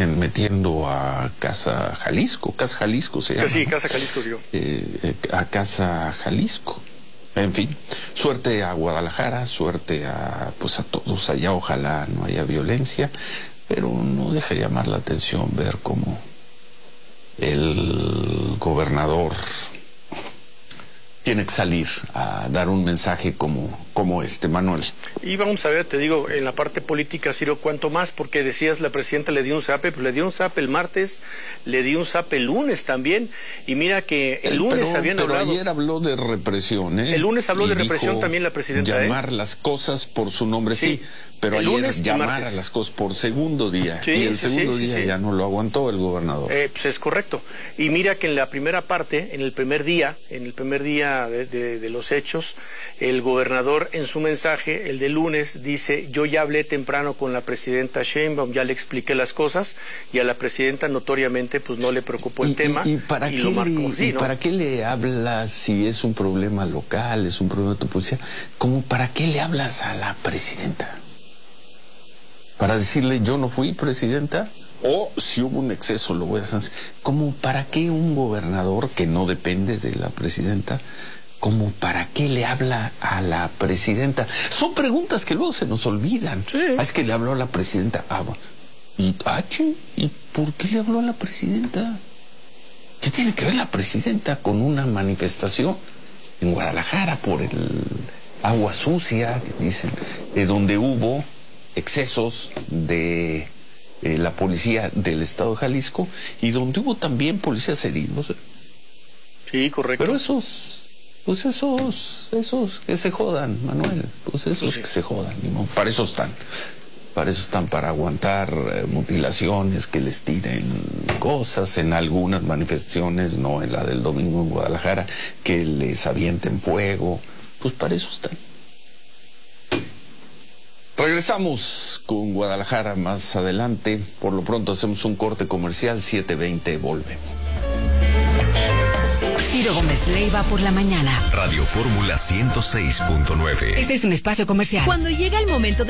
terminen metiendo a Casa Jalisco se llama, Sí, ¿no? Casa Jalisco, digo. A Casa Jalisco. En fin, suerte a Guadalajara, suerte a todos allá, ojalá no haya violencia, pero no deja de llamar la atención ver cómo el gobernador tiene que salir a dar un mensaje como este, Manuel. Y vamos a ver, te digo, en la parte política, Ciro, cuánto más, porque decías la presidenta le dio un zape, pues le dio un zape el martes, le dio un zape el lunes también, y mira que el lunes habían hablado. Pero ayer habló de represión, ¿eh? El lunes habló de represión también la presidenta, llamar las cosas por su nombre, sí, pero el ayer lunes llamar a las cosas por segundo día, y el segundo día ya no lo aguantó el gobernador. Pues es correcto. Y mira que en la primera parte, en el primer día de los hechos, el gobernador en su mensaje, el de lunes, dice: yo ya hablé temprano con la presidenta Sheinbaum, ya le expliqué las cosas, y a la presidenta notoriamente pues no le preocupó el tema, y lo marcó así, ¿no? ¿Para qué le hablas si es un problema local, es un problema de tu policía? ¿Cómo para qué le hablas a la presidenta? ¿Para decirle yo no fui presidenta? O si hubo un exceso lo voy a sancionar. ¿Cómo para qué un gobernador que no depende de la presidenta? ¿Cómo para qué le habla a la presidenta? Son preguntas que luego se nos olvidan. Sí. Es que le habló a la presidenta. ¿Y por qué le habló a la presidenta? ¿Qué tiene que ver la presidenta con una manifestación en Guadalajara por el agua sucia, que dicen, donde hubo excesos de la policía del estado de Jalisco y donde hubo también policías heridos? Sí, correcto. Pero esos que se jodan, Manuel, que se jodan, ¿no? Para eso están, para aguantar mutilaciones, que les tiren cosas en algunas manifestaciones, no en la del domingo en Guadalajara, que les avienten fuego, pues para eso están. Regresamos con Guadalajara más adelante. Por lo pronto hacemos un corte comercial, 7:20, volvemos. Ciro Gómez Leiva por la mañana. Radio Fórmula 106.9. Este es un espacio comercial. Cuando llega el momento de